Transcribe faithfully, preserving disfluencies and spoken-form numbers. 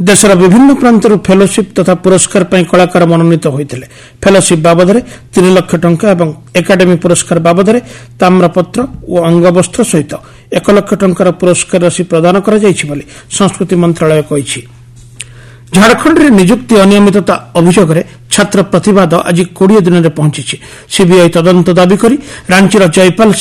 देशर विभिन्न प्रांतर फेलोशिप तथा पुरस्कार पर कलाकार मनोनीत होते फेलोशिप बाबद तीन लाख टंका और एकाडेमी पुरस्कार बाबद ताम्रपत्र और अंगवस्त्र सहित एक लाख टंकार पुरस्कार राशि प्रदान कर संस्कृति मंत्रालय कही। झारखंड में निजुक्ति अनियमितता अभियोग में छात्र प्रतिवाद आज कोड़े दिन में पहुंची। सीबीआई तदंत दाबी कर रांचीर जयपाल